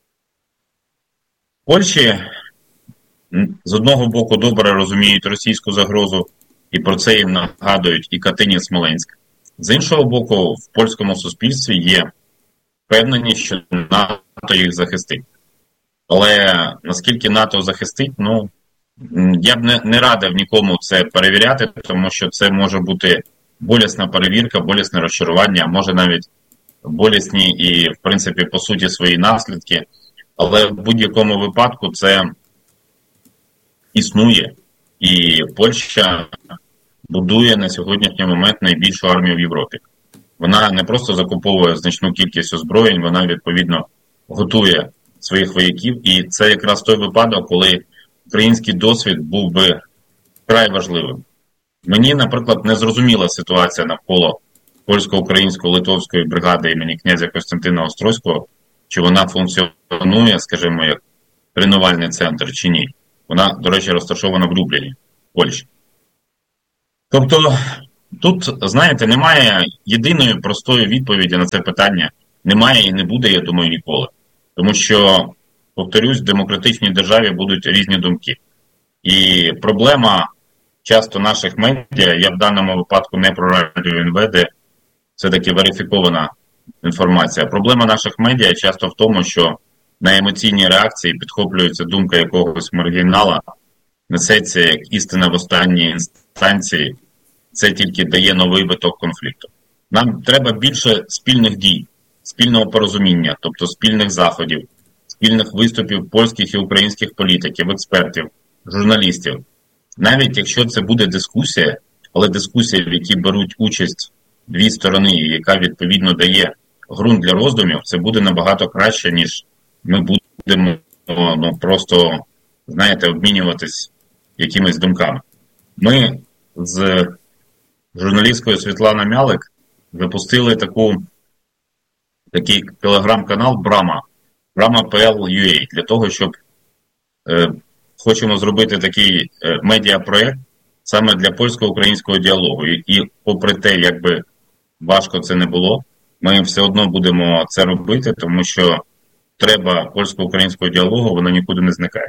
G: В Польщі з одного боку добре розуміють російську загрозу, і про це їм нагадують і Катинь, і Смоленськ. З іншого боку, в польському суспільстві є впевненість, що НАТО їх захистить. Але наскільки НАТО захистить, я б не радив нікому це перевіряти, тому що це може бути болісна перевірка, болісне розчарування, може навіть болісні і, в принципі, по суті, свої наслідки. Але в будь-якому випадку це існує. І Польща будує на сьогоднішній момент найбільшу армію в Європі. Вона не просто закуповує значну кількість озброєнь, вона, відповідно, готує своїх вояків. І це якраз той випадок, коли український досвід був би вкрай важливим. Мені, наприклад, не зрозуміла ситуація навколо польсько-українсько-литовської бригади імені князя Костянтина Острозького, чи вона функціонує, скажімо, як тренувальний центр, чи ні. Вона, до речі, розташована в Любліні, Польщі. Тобто, тут, знаєте, немає єдиної простої відповіді на це питання. Немає і не буде, я думаю, ніколи. Тому що, повторюсь, в демократичній державі будуть різні думки. І проблема часто наших медіа, я в даному випадку не про радіо НВ, де все-таки верифікована інформація. Проблема наших медіа часто в тому, що на емоційні реакції підхоплюється думка якогось маргінала, несеться як істина в останній інстанції. Це тільки дає новий виток конфлікту. Нам треба більше спільних дій, спільного порозуміння, тобто спільних заходів, спільних виступів польських і українських політиків, експертів, журналістів. Навіть якщо це буде дискусія, але дискусія, в якій беруть участь дві сторони, і яка відповідно дає ґрунт для роздумів, це буде набагато краще, ніж ми будемо просто, знаєте, обмінюватись якимись думками. Ми з журналісткою Світланою Мялик випустили такий телеграм-канал Brama.pl.ua для того, щоб хочемо зробити такий медіапроєкт саме для польсько-українського діалогу. І попри те, як би важко це не було, ми все одно будемо це робити, тому що треба польсько-українського діалогу, воно нікуди не зникає.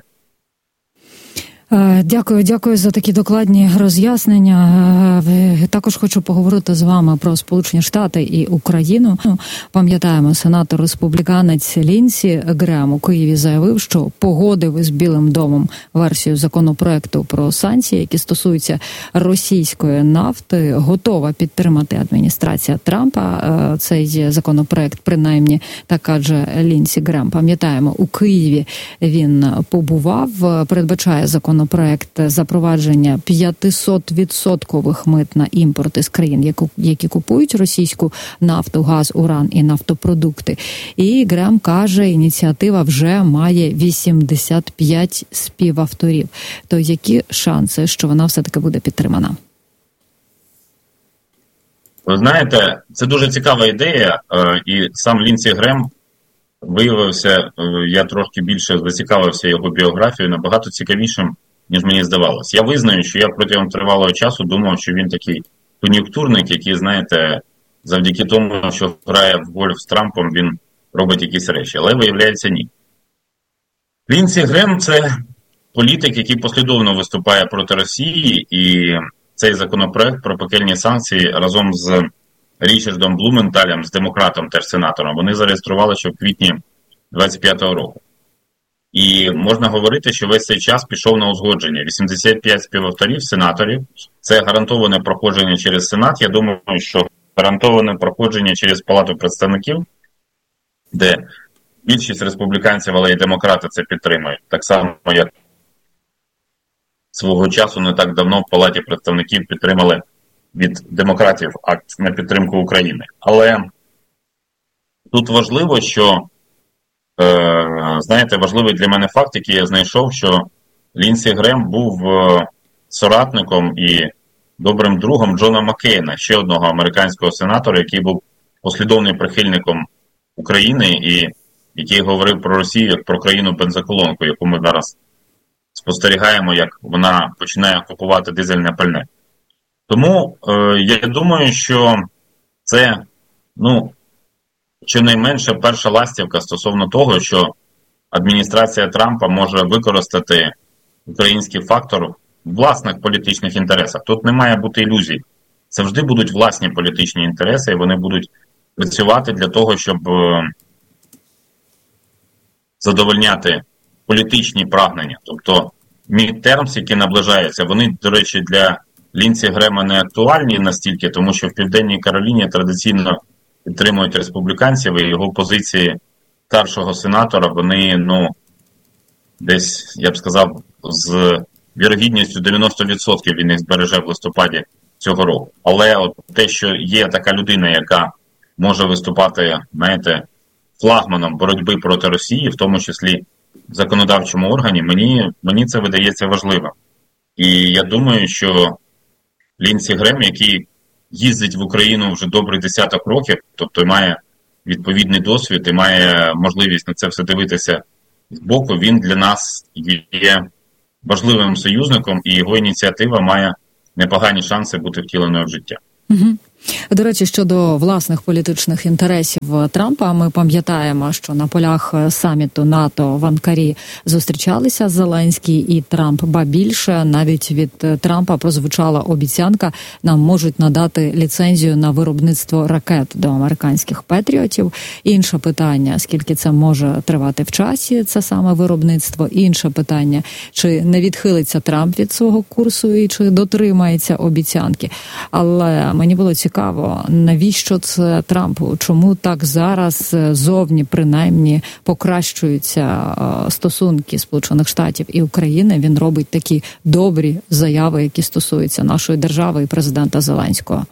A: Дякую за такі докладні роз'яснення. Також хочу поговорити з вами про Сполучені Штати і Україну. Пам'ятаємо, сенатор-республіканець Лінсі Грем у Києві заявив, що погодив із Білим домом версію законопроекту про санкції, які стосуються російської нафти. Готова підтримати адміністрація Трампа цей законопроект, принаймні, так каже Лінсі Грем. Пам'ятаємо, у Києві він побував, передбачає законопроект запровадження 500% мит на імпорт із країн, які купують російську нафту, газ, уран і нафтопродукти. І Грем каже, ініціатива вже має 85 співавторів. То які шанси, що вона все-таки буде підтримана?
G: Ви знаєте, це дуже цікава ідея, і сам Лінсі Грем виявився, я трошки більше зацікавився його біографією, набагато цікавішим, ніж мені здавалось. Я визнаю, що я протягом тривалого часу думав, що він такий кон'юнктурник, який, знаєте, завдяки тому, що грає в гольф з Трампом, він робить якісь речі. Але, виявляється, ні. Лінсі Грем – це політик, який послідовно виступає проти Росії, і цей законопроект про пекельні санкції разом з Річардом Блументалем, з демократом, теж сенатором, вони зареєстрували ще в квітні 25-го року. І можна говорити, що весь цей час пішов на узгодження. 85 співавторів, сенаторів. Це гарантоване проходження через Сенат. Я думаю, що гарантоване проходження через Палату представників, де більшість республіканців, але і демократи це підтримують. Так само, як свого часу не так давно в Палаті представників підтримали від демократів акт на підтримку України. Але тут важливо, що, знаєте, важливий для мене факт, який я знайшов, що Лінсі Грем був соратником і добрим другом Джона Маккейна, ще одного американського сенатора, який був послідовним прихильником України і який говорив про Росію як про країну-бензоколонку, яку ми зараз спостерігаємо, як вона починає купувати дизельне пальне. Тому я думаю, що це, щонайменше перша ластівка стосовно того, що адміністрація Трампа може використати український фактор в власних політичних інтересах. Тут не має бути ілюзій. Завжди будуть власні політичні інтереси, і вони будуть працювати для того, щоб задовольняти політичні прагнення. Тобто мідтермс, які наближаються, вони, до речі, для Лінсі Грема не актуальні настільки, тому що в Південній Кароліні традиційно підтримують республіканців, і його позиції старшого сенатора, вони, десь, я б сказав, з вірогідністю 90% він їх збереже в листопаді цього року. Але от те, що є така людина, яка може виступати, флагманом боротьби проти Росії, в тому числі в законодавчому органі, мені це видається важливим. І я думаю, що Лінсі Грем, який їздить в Україну вже добрий 10 років, тобто має відповідний досвід і має можливість на це все дивитися збоку, він для нас є важливим союзником, і його ініціатива має непогані шанси бути втіленою в життя.
A: Угу. До речі, щодо власних політичних інтересів Трампа, ми пам'ятаємо, що на полях саміту НАТО в Анкарі зустрічалися Зеленський і Трамп. Ба більше, навіть від Трампа прозвучала обіцянка, нам можуть надати ліцензію на виробництво ракет до американських Петріотів. Інше питання, скільки це може тривати в часі, це саме виробництво. Інше питання, чи не відхилиться Трамп від свого курсу і чи дотримається обіцянки. Але мені було цікаво, навіщо це Трампу? Чому так зараз зовні, принаймні, покращуються стосунки Сполучених Штатів і України? Він робить такі добрі заяви, які стосуються нашої держави і президента Зеленського.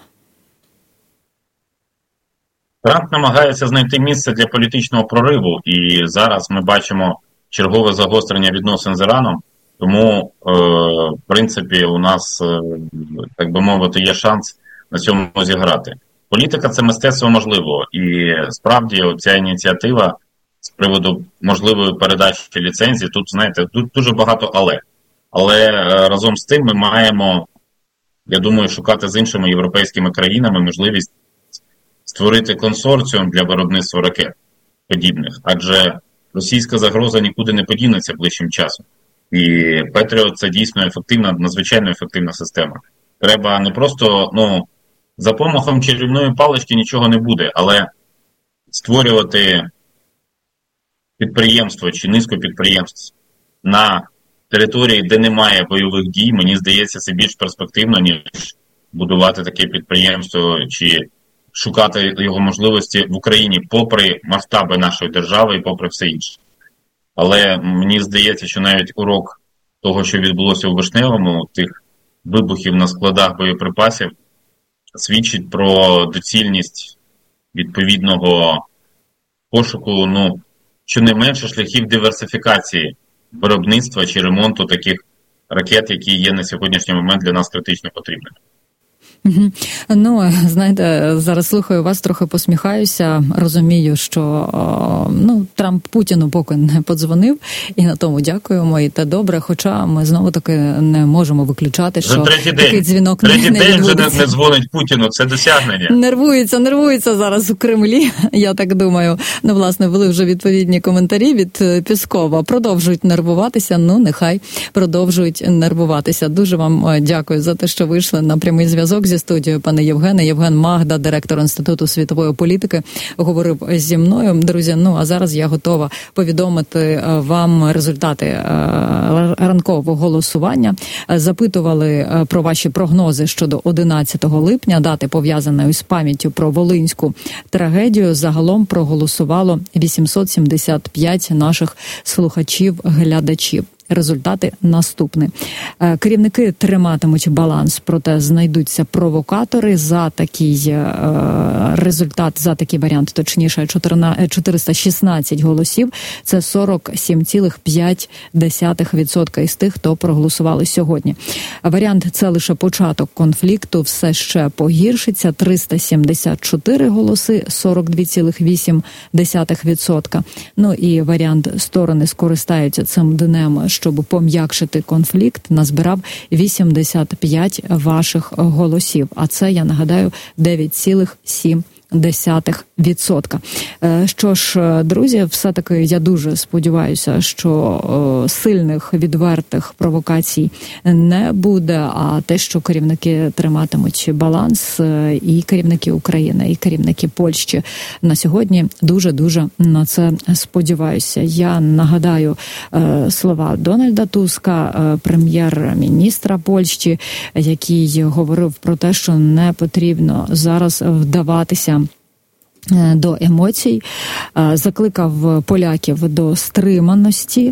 G: Трамп намагається знайти місце для політичного прориву, і зараз ми бачимо чергове загострення відносин з Іраном. Тому, в принципі, у нас, так би мовити, є шанс на цьому зіграти. Політика – це мистецтво можливого. І справді ця ініціатива з приводу можливої передачі ліцензії, тут, тут дуже багато але. Але разом з тим ми маємо, я думаю, шукати з іншими європейськими країнами можливість створити консорціум для виробництва ракет подібних. Адже російська загроза нікуди не подінеться ближчим часом. І Петріот – це дійсно ефективна, надзвичайно ефективна система. Треба не просто, за помахом чарівної палички нічого не буде, але створювати підприємство чи низку підприємств на території, де немає бойових дій, мені здається, це більш перспективно, ніж будувати таке підприємство чи шукати його можливості в Україні попри масштаби нашої держави і попри все інше. Але мені здається, що навіть урок того, що відбулося у Вишневому, тих вибухів на складах боєприпасів, свідчить про доцільність відповідного пошуку, щонайменше шляхів диверсифікації виробництва чи ремонту таких ракет, які є на сьогоднішній момент для нас критично потрібними.
A: Знаєте, зараз слухаю вас, трохи посміхаюся, розумію, що Трамп Путіну поки не подзвонив, і на тому дякуємо, і те добре, хоча ми знову-таки не можемо виключати, що такий дзвінок не відбудеться.
G: Третій день вже не дзвонить Путіну, це досягнення.
A: Нервується зараз у Кремлі, я так думаю. Власне, були вже відповідні коментарі від Пєскова. Продовжують нервуватися, нехай продовжують нервуватися. Дуже вам дякую за те, що вийшли на прямий зв'язок зі студією, пане Євгене. Євген Магда, директор Інституту світової політики, говорив зі мною. Друзі, а зараз я готова повідомити вам результати ранкового голосування. Запитували про ваші прогнози щодо 11 липня, дати пов'язаної з пам'яттю про Волинську трагедію. Загалом проголосувало 875 наших слухачів-глядачів. Результати наступні. Керівники триматимуть баланс, проте знайдуться провокатори за такий результат, за такий варіант, точніше, 416 голосів. Це 47,5% із тих, хто проголосували сьогодні. Варіант – це лише початок конфлікту, все ще погіршиться. 374 голоси, 42,8%. І варіант «сторони скористаються цим днем, щоб пом'якшити конфлікт», назбирав 85 ваших голосів. А це, я нагадаю, 9,7%. 0,2%. Що ж, друзі, все-таки я дуже сподіваюся, що сильних, відвертих провокацій не буде, а те, що керівники триматимуть баланс, і керівники України, і керівники Польщі на сьогодні дуже-дуже на це сподіваюся. Я нагадаю слова Дональда Туска, прем'єр-міністра Польщі, який говорив про те, що не потрібно зараз вдаватися до емоцій, закликав поляків до стриманості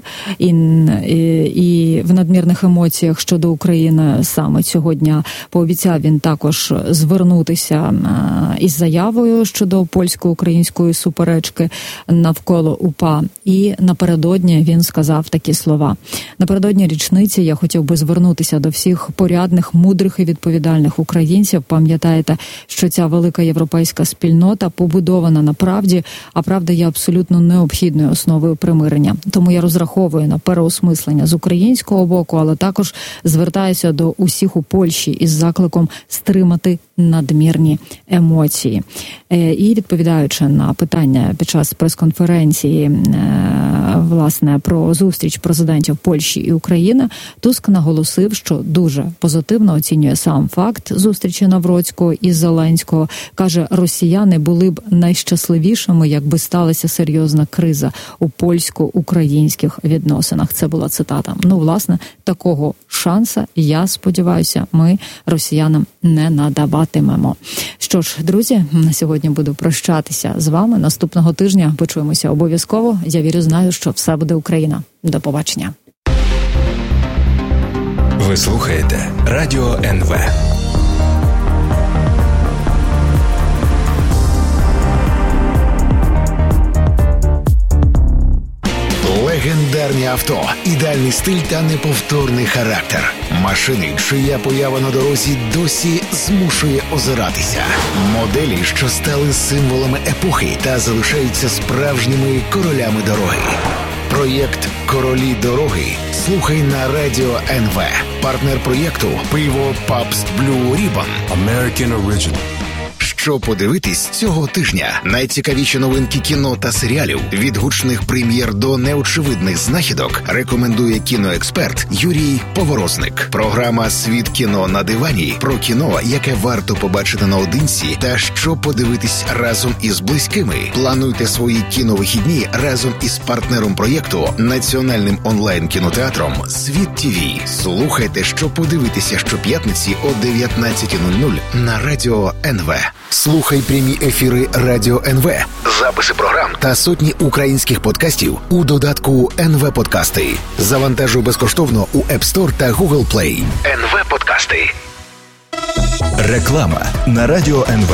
A: і в надмірних емоціях щодо України саме цього дня. Пообіцяв він також звернутися із заявою щодо польсько-української суперечки навколо УПА. І напередодні він сказав такі слова. Напередодні річниці я хотів би звернутися до всіх порядних, мудрих і відповідальних українців. Пам'ятаєте, що ця велика європейська спільнота побудована на правді, а правда є абсолютно необхідною основою примирення. Тому я розраховую на переосмислення з українського боку, але також звертаюся до усіх у Польщі із закликом стримати надмірні емоції. І відповідаючи на питання під час прес-конференції, власне, про зустріч президентів Польщі і України, Туск наголосив, що дуже позитивно оцінює сам факт зустрічі Навроцького і Зеленського. Каже, росіяни були б найщасливішими, якби сталася серйозна криза у польсько-українських відносинах. Це була цитата. Власне, такого шанса, я сподіваюся, ми росіянам не надаватимемо. Що ж, друзі, на сьогодні буду прощатися з вами. Наступного тижня почуємося обов'язково. Я вірю, знаю, що все буде Україна. До побачення.
C: Ви слухаєте Радіо НВ.
H: Легендарні авто, ідеальний стиль та неповторний характер. Машини, чия поява на дорозі досі змушує озиратися. Моделі, що стали символами епохи та залишаються справжніми королями дороги. Проєкт «Королі дороги» слухай на Радіо НВ. Партнер проєкту – пиво Pabst Blue Ribbon. American Original. Що подивитись цього тижня? Найцікавіші новинки кіно та серіалів, від гучних прем'єр до неочевидних знахідок, рекомендує кіноексперт Юрій Поворозник. Програма «Світ кіно на дивані» про кіно, яке варто побачити наодинці та що подивитись разом із близькими. Плануйте свої кіновихідні разом із партнером проєкту, національним онлайн-кінотеатром «Світ ТВ». Слухайте, що подивитися щоп'ятниці о 19:00 на Радіо НВ. Слухай прямі ефіри Радіо НВ, записи програм та сотні українських подкастів у додатку НВ Подкасти. Завантажуй безкоштовно у App Store та Google Play. НВ Подкасти.
C: Реклама на Радіо НВ.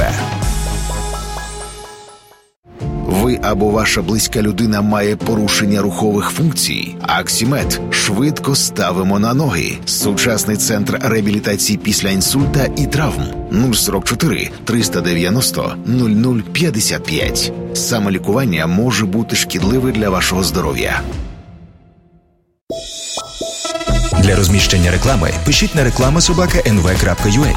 H: Ви або ваша близька людина має порушення рухових функцій? Аксімед. Швидко ставимо на ноги. Сучасний центр реабілітації після інсульта і травм. 044 390 0055. Самолікування може бути шкідливе для вашого здоров'я.
C: Для розміщення реклами пишіть на reklama@nv.ua.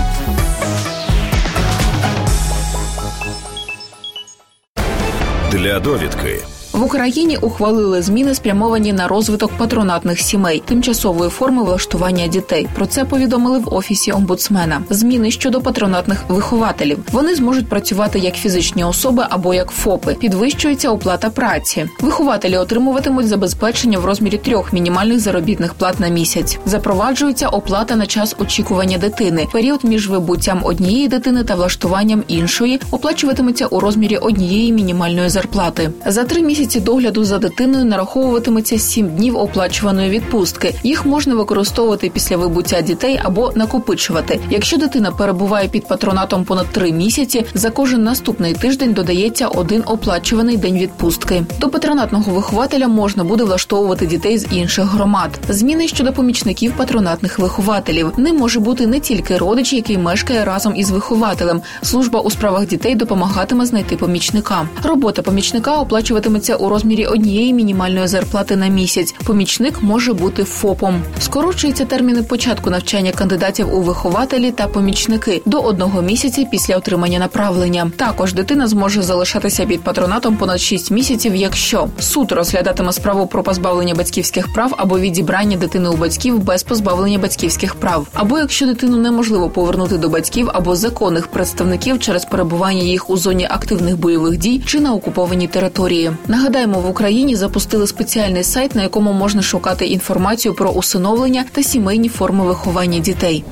H: Для довідки.
D: В Україні ухвалили зміни, спрямовані на розвиток патронатних сімей, тимчасової форми влаштування дітей. Про це повідомили в Офісі омбудсмена. Зміни щодо патронатних вихователів. Вони зможуть працювати як фізичні особи або як ФОПи. Підвищується оплата праці. Вихователі отримуватимуть забезпечення в розмірі 3 мінімальних заробітних плат на місяць. Запроваджується оплата на час очікування дитини. Період між вибуттям однієї дитини та влаштуванням іншої оплачуватиметься у розмірі 1 мінімальної зарплати. За 3 місяці догляду за дитиною нараховуватиметься 7 днів оплачуваної відпустки. Їх можна використовувати після вибуття дітей або накопичувати. Якщо дитина перебуває під патронатом понад 3 місяці, за кожен наступний тиждень додається 1 оплачуваний день відпустки. До патронатного вихователя можна буде влаштовувати дітей з інших громад. Зміни щодо помічників патронатних вихователів. Ним може бути не тільки родич, який мешкає разом із вихователем. Служба у справах дітей допомагатиме знайти помічника. Робота помічника оплачуватиметься виплачується у розмірі однієї мінімальної зарплати на місяць. Помічник може бути ФОПом. Скорочуються терміни початку навчання кандидатів у вихователі та помічники до 1 місяця після отримання направлення. Також дитина зможе залишатися під патронатом понад 6 місяців, якщо суд розглядатиме справу про позбавлення батьківських прав або відібрання дитини у батьків без позбавлення батьківських прав, або якщо дитину неможливо повернути до батьків або законних представників через перебування їх у зоні активних бойових дій чи на окупованій території. Нагадаємо, в Україні запустили спеціальний сайт, на якому можна шукати інформацію про усиновлення та сімейні форми виховання дітей.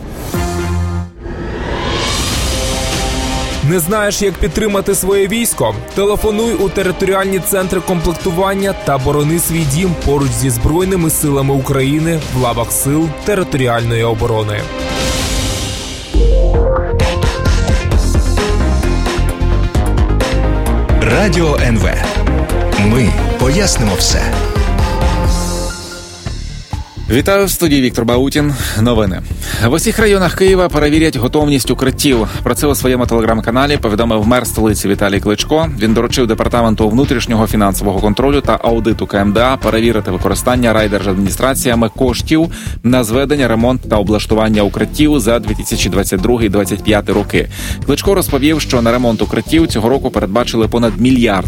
I: Не знаєш, як підтримати своє військо? Телефонуй у територіальні центри комплектування та борони свій дім поруч зі Збройними силами України в лавах сил територіальної оборони.
C: Радіо НВ. Ми пояснимо все.
E: Вітаю в студії Віктор Баутін. Новини. В усіх районах Києва перевірять готовність укриттів. Про це у своєму телеграм-каналі повідомив мер столиці Віталій Кличко. Він доручив Департаменту внутрішнього фінансового контролю та аудиту КМДА перевірити використання райдержадміністраціями коштів на зведення, ремонт та облаштування укриттів за 2022-2025 роки. Кличко розповів, що на ремонт укриттів цього року передбачили понад 1 мільярд